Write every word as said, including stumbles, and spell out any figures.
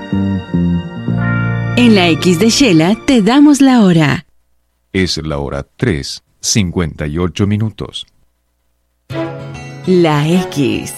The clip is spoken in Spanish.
En la X de Shela te damos la hora. Es la hora tres, cincuenta y ocho minutos. La X